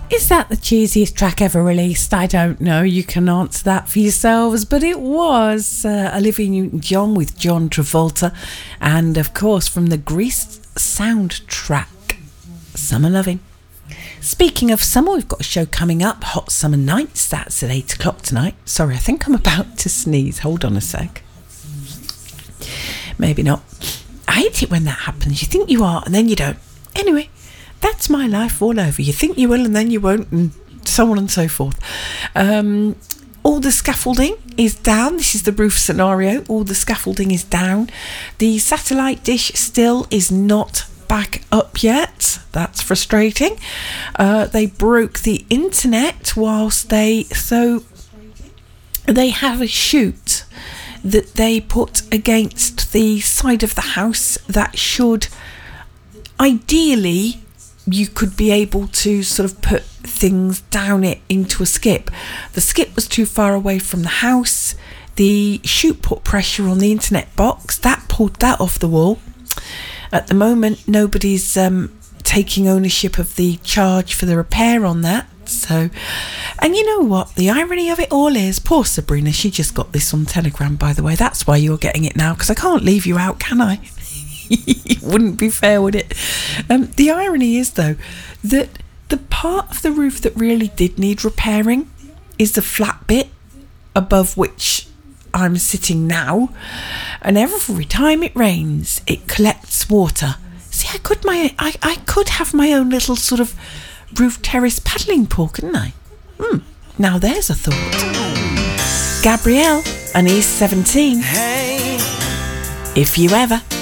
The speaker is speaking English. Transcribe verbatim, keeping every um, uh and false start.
Is that the cheesiest track ever released? I don't know. You can answer that for yourselves. But it was uh, Olivia Newton-John with John Travolta. And, of course, from the Grease soundtrack, Summer Lovin'. Speaking of summer, we've got a show coming up, Hot Summer Nights. That's at eight o'clock tonight. Sorry, I think I'm about to sneeze. Hold on a sec. Maybe not. I hate it when that happens. You think you are and then you don't. Anyway, that's my life all over. You think you will and then you won't, and so on and so forth. Um, all the scaffolding is down. This is the roof scenario. All the scaffolding is down. The satellite dish still is not back up yet. That's frustrating. Uh, they broke the internet whilst they... So they have a chute that they put against the side of the house that should... Ideally, you could be able to sort of put things down it into a skip. The skip was too far away from the house. The chute put pressure on the internet box. That pulled that off the wall. At the moment, nobody's um, taking ownership of the charge for the repair on that. So, and you know what? The irony of it all is, poor Sabrina, she just got this on Telegram, by the way. That's why you're getting it now, because I can't leave you out, can I? It wouldn't be fair, would it? Um, the irony is, though, that the part of the roof that really did need repairing is the flat bit above which I'm sitting now, and every time it rains, it collects water. See, I could my I, I could have my own little sort of roof terrace paddling pool, couldn't I? Hmm. Now there's a thought. Gabrielle and East seventeen. Hey, if you ever.